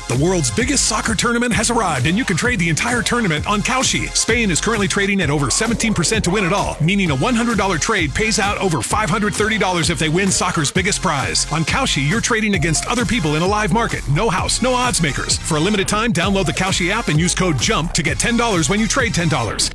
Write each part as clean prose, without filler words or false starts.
The world's biggest soccer tournament has arrived, and you can trade the entire tournament on Kalshi. Spain is currently trading at over 17% to win it all, meaning a $100 trade pays out over $530 if they win soccer's biggest prize. On Kalshi, you're trading against other people in a live market. No house, no odds makers. For a limited time, download the Kalshi app and use code JUMP to get $10 when you trade $10.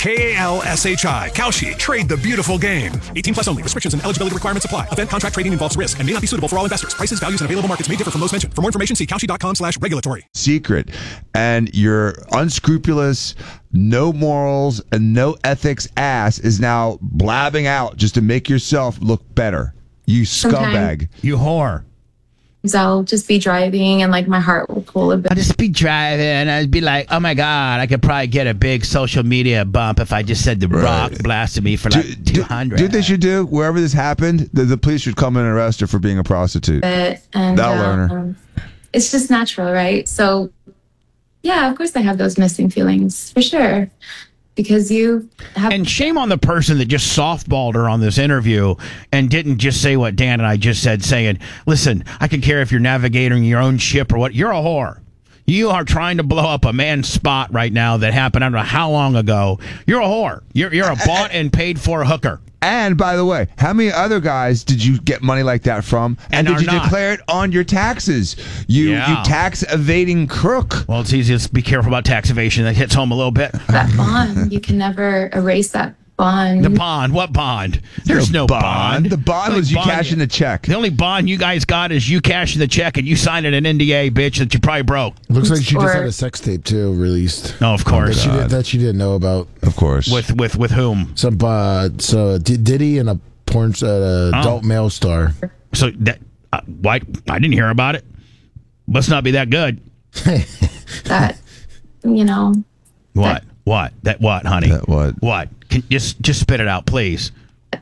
Kalshi. Kalshi. Trade the beautiful game. 18 plus only. Restrictions and eligibility requirements apply. Event contract trading involves risk and may not be suitable for all investors. Prices, values, and available markets may differ from those mentioned. For more information, see Kalshi.com/regulatory. Secret, and your unscrupulous, no morals and no ethics ass is now blabbing out just to make yourself look better. You scumbag. You whore. I'll just be driving and like my heart will pull a bit. I'll just be driving and I'd be like, oh my God, I could probably get a big social media bump if I just said The Rock blasted me for like 200. Dude, they should do, wherever this happened, the police should come in and arrest her for being a prostitute. And that'll learn her. It's just natural, right? So, yeah, of course I have those missing feelings, for sure. Because you have... And shame on the person that just softballed her on this interview and didn't just say what Dan and I just said, saying, listen, I could care if you're navigating your own ship or what. You're a whore. You are trying to blow up a man's spot right now that happened I don't know how long ago. You're a whore. You're a bought and paid for hooker. And by the way, how many other guys did you get money like that from? And did you declare it on your taxes? You tax evading crook. Well, it's easy to be careful about tax evasion. That hits home a little bit. That bond, you can never erase that bond. The bond? What bond? There's no bond. The bond was you cashing the check. The only bond you guys got is you cashing the check and you signed an NDA, bitch, that you probably broke. Looks like she just had a sex tape too released. Oh, of course. That she didn't know about. Of course. With whom? Some Diddy and a porn adult male star. So that why I didn't hear about it. Must not be that good. That What? What? That what, honey? That what? What? Just spit it out, please.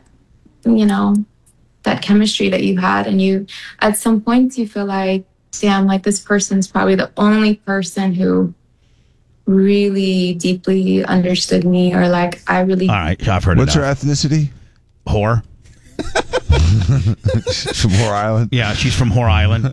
That chemistry that you had, and you, at some points, you feel like, damn, like this person's probably the only person who really deeply understood me, or like I really. All right, I've heard. What's her ethnicity? Whore. She's from Whore Island. Yeah, she's from Whore Island.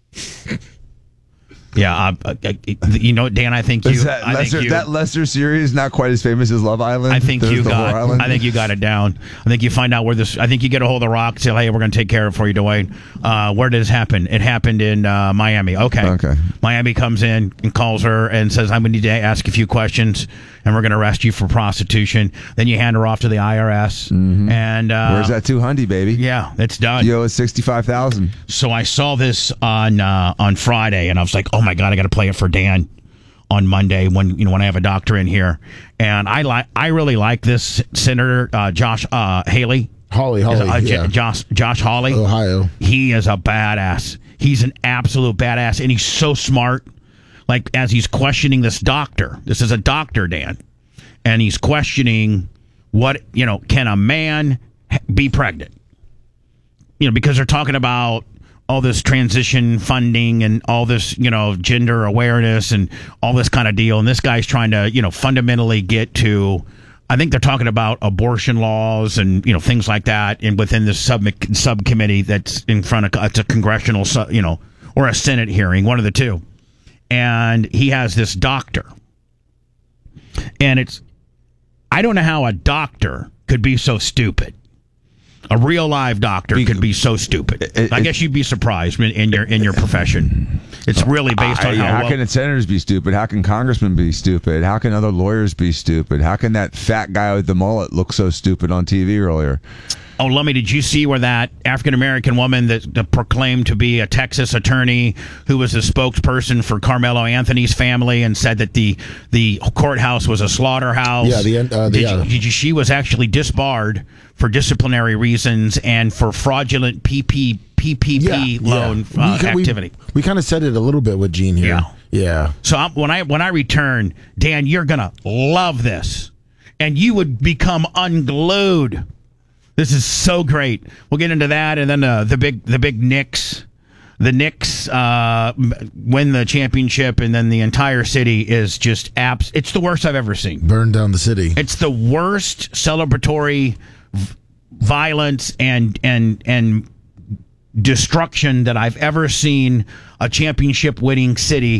Yeah, Dan. I think you. That lesser series not quite as famous as Love Island. I think you got it down. I think you find out where this. I think you get a hold of Rock. Say, hey, we're going to take care of it for you, Dwayne. Where did this happen? It happened in Miami. Okay. Miami comes in and calls her and says, I'm going to need to ask a few questions, and we're going to arrest you for prostitution. Then you hand her off to the IRS. Mm-hmm. And where's that $200, baby? Yeah, it's done. You owe us $65,000. So I saw this on Friday, and I was like, oh my God, I got to play it for Dan on Monday when I have a doctor in here. And I really like this Senator Josh Hawley. Josh Hawley, Ohio. He is a badass. He's an absolute badass, and he's so smart. Like, as he's questioning this doctor, this is a doctor, Dan, and he's questioning can a man be pregnant? Because they're talking about all this transition funding and all this, gender awareness and all this kind of deal. And this guy's trying to, fundamentally get to, I think they're talking about abortion laws and, things like that. And within this subcommittee that's in front of, it's a congressional, or a Senate hearing, one of the two. And he has this doctor. And I don't know how a doctor could be so stupid. A real live doctor could be so stupid. I guess you'd be surprised in your profession. It's really based on how can senators be stupid? How can congressmen be stupid? How can other lawyers be stupid? How can that fat guy with the mullet look so stupid on TV earlier? Oh, Lummy, did you see where that African-American woman that proclaimed to be a Texas attorney who was a spokesperson for Carmelo Anthony's family and said that the courthouse was a slaughterhouse? Yeah, she was actually disbarred for disciplinary reasons and for fraudulent PPP loan activity. We kind of said it a little bit with Gene here. Yeah. So when I return, Dan, you're going to love this. And you would become unglued. This is so great. We'll get into that, and then the big Knicks. The Knicks win the championship, and then the entire city is just it's the worst I've ever seen. Burn down the city. It's the worst celebratory violence and destruction that I've ever seen a championship winning city